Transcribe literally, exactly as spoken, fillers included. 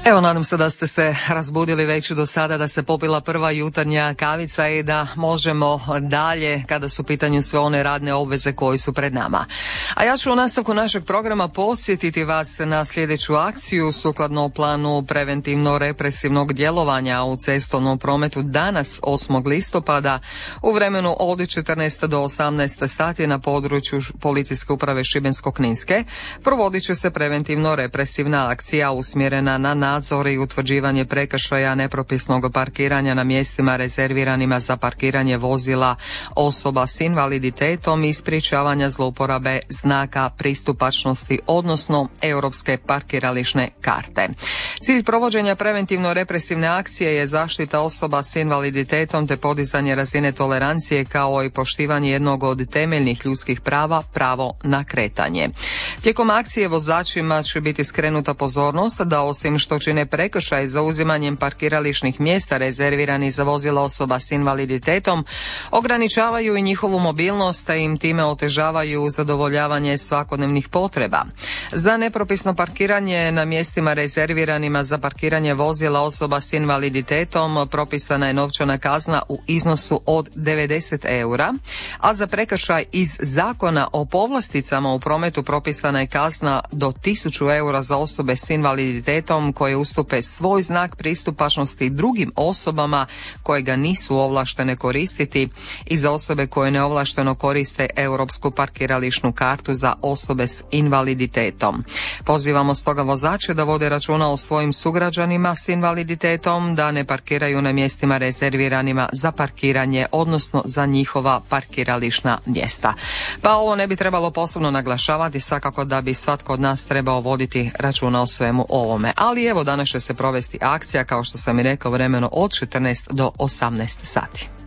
Evo, nadam se da ste se razbudili već do sada, da se popila prva jutarnja kavica i da možemo dalje kada su u pitanju sve one radne obveze koje su pred nama. A ja ću u nastavku našeg programa podsjetiti vas na sljedeću akciju sukladno planu preventivno-represivnog djelovanja u cestovnom prometu danas osmog listopada u vremenu od četrnaest do osamnaest sati na području Policijske uprave Šibensko-kninske. Provodit će se preventivno-represivna akcija usmjerena na nadzor i utvrđivanje prekršaja nepropisnog parkiranja na mjestima rezerviranima za parkiranje vozila osoba s invaliditetom i sprječavanja zlouporabe znaka pristupačnosti, odnosno europske parkirališne karte. Cilj provođenja preventivno-represivne akcije je zaštita osoba s invaliditetom te podizanje razine tolerancije kao i poštivanje jednog od temeljnih ljudskih prava, pravo na kretanje. Tijekom akcije vozačima će biti skrenuta pozornost da osim što čine prekršaj za uzimanjem parkirališnih mjesta rezervirani za vozila osoba s invaliditetom, ograničavaju i njihovu mobilnost te im time otežavaju zadovoljavanje svakodnevnih potreba. Za nepropisno parkiranje na mjestima rezerviranima za parkiranje vozila osoba s invaliditetom propisana je novčana kazna u iznosu od devedeset eura, a za prekršaj iz Zakona o povlasticama u prometu propisana je kazna do tisuću eura za osobe s invaliditetom koje ustupe svoj znak pristupačnosti drugim osobama koje ga nisu ovlaštene koristiti i za osobe koje neovlašteno koriste europsku parkirališnu kartu za osobe s invaliditetom. Pozivamo stoga vozače da vode računa o svojim sugrađanima s invaliditetom, da ne parkiraju na mjestima rezerviranima za parkiranje, odnosno za njihova parkirališna mjesta. Pa ovo ne bi trebalo posebno naglašavati, svakako da bi svatko od nas trebao voditi računa o svemu ovome. Ali evo, danas će se provesti akcija, kao što sam i rekao, vremeno od četrnaest do osamnaest sati.